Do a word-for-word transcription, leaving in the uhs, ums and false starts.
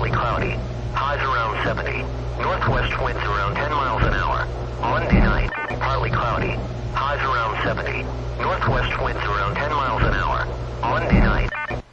partly cloudy. Highs around seventy. Northwest winds around ten miles an hour. Monday night, partly cloudy. Highs around seventy. Northwest winds around ten miles an hour. Monday night.